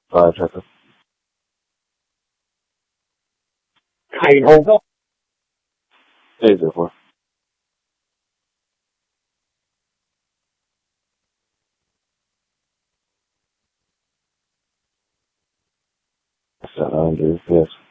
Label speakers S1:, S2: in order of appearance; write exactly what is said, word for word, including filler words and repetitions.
S1: Five seconds.
S2: Hiding hole.
S1: Eight zero four. Seven hundred. Yes.